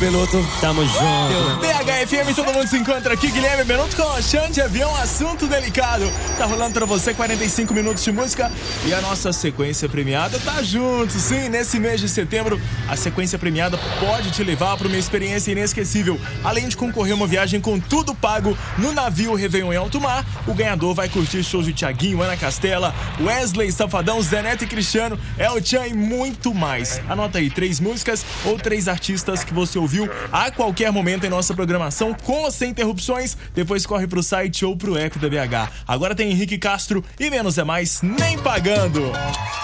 Beluto. Tamo junto. BHFM, todo mundo se encontra aqui. Guilherme Benuto com a Chão de Avião, assunto delicado. Tá rolando pra você 45 minutos de música e a nossa sequência premiada tá junto. Sim, nesse mês de setembro, a sequência premiada pode te levar pra uma experiência inesquecível. Além de concorrer uma viagem com tudo pago no navio Réveillon em alto mar, o ganhador vai curtir shows de Thiaguinho, Ana Castela, Wesley, Safadão, Zé Neto e Cristiano, El Chan e muito mais. Anota aí 3 músicas ou 3 artistas que você ouviu a qualquer momento em nossa programação, com ou sem interrupções. Depois corre pro site ou pro app da BH. Agora tem Henrique Castro e Menos é Mais, nem pagando.